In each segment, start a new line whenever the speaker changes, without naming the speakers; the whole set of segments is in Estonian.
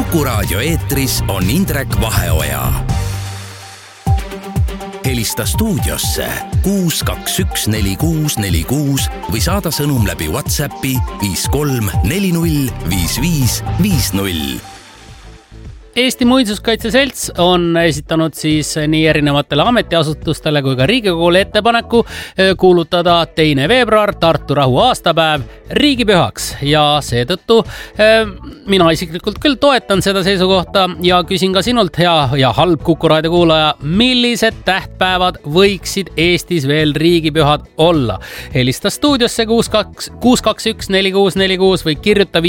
Kuku Raadio eetris on Indrek Vaheoja. Helista stuudiosse 6214646 või saada sõnum läbi WhatsAppi 53405550.
Eesti Muinsuskaitse Selts on esitanud siis nii erinevatele ametiasutustele kui ka Riigikogule ettepaneku kuulutada 2. veebruar Tartu rahu aastapäev riigipühaks ja seetõttu mina isiklikult küll toetan seda seisukohta ja küsin ka sinult, hea ja halb Kuku Raadio kuulaja, millised tähtpäevad võiksid Eestis veel riigipühad olla? Helista stuudiosse 6214646 või kirjuta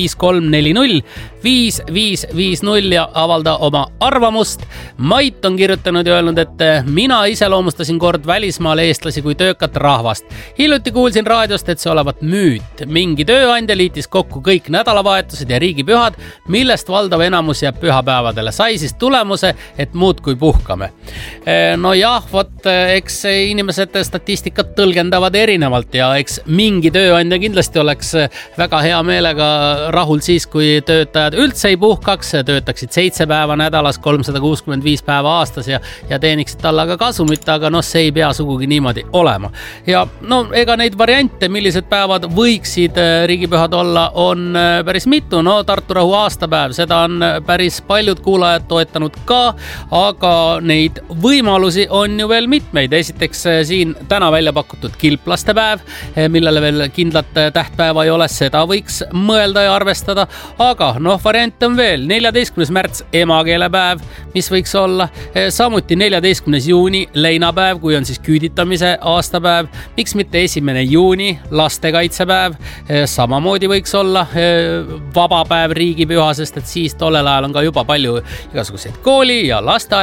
53405550 ja avalda oma arvamust. Mait on kirjutanud ja öelnud, et mina iseloomustasin kord välismaal eestlasi kui töökat rahvast. Hiljuti kuulsin raadiost, et see olevat müüt. Mingi tööandja liitis kokku kõik nädalavahetused ja riigipühad, millest valdav enamus jääb pühapäevadele. Sai siis tulemuse, et muud kui puhkame. No jah, eks inimesed statistikat tõlgendavad erinevalt ja eks mingi tööandja kindlasti oleks väga hea meelega rahul siis, kui töötajad üldse ei puhkaks, töötaksid 7 päeva nädalas, 365 päeva aastas ja teeniksid talle ka kasumit, aga see ei pea sugugi niimoodi olema. Ja ega neid variante, millised päevad võiksid riigipühad olla, on päris mitu. Tartu rahu aastapäev, seda on päris paljud kuulajad toetanud ka, aga neid võimalusi on ju veel mitmeid. Esiteks siin täna välja pakutud kilplastepäev, millele veel kindlat tähtpäeva ei ole, seda võiks mõelda ja arvestada, aga variant on veel 14. märts emakeelepäev, mis võiks olla, samuti 14. juuni leinapäev, kui on siis küüditamise aastapäev, miks mitte 1. juuni lastekaitsepäev, samamoodi võiks olla vabapäev riigipüha, sest et siis tollel ajal on ka juba palju igasuguseid kooli ja lasteaed